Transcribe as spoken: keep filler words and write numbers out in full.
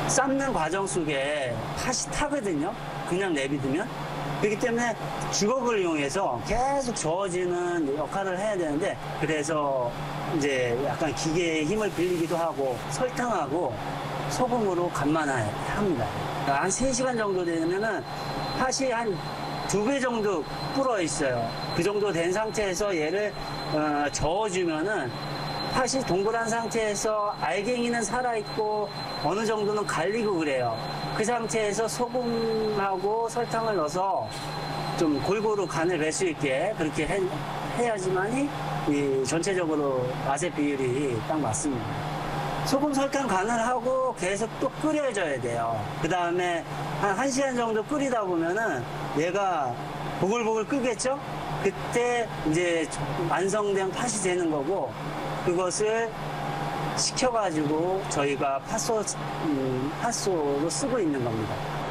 삶는 과정 속에 팥이 타거든요. 그냥 내비두면. 그렇기 때문에 주걱을 이용해서 계속 저어지는 역할을 해야 되는데, 그래서 이제 약간 기계의 힘을 빌리기도 하고 설탕하고 소금으로 간만 합니다. 한 세 시간 정도 되면은 팥이 한 두 배 정도 불어 있어요. 그 정도 된 상태에서 얘를 어, 저어주면은 팥이 동그란 상태에서 알갱이는 살아있고 어느 정도는 갈리고 그래요. 그 상태에서 소금하고 설탕을 넣어서 좀 골고루 간을 뵐 수 있게 그렇게 해, 해야지만이 이 전체적으로 맛의 비율이 딱 맞습니다. 소금, 설탕 간을 하고 계속 또 끓여줘야 돼요. 그 다음에 한 1시간 정도 끓이다 보면은 얘가 보글보글 끓겠죠? 그때 이제 완성된 팥이 되는 거고, 그것을 식혀가지고 저희가 팥소, 음, 팥소로 쓰고 있는 겁니다.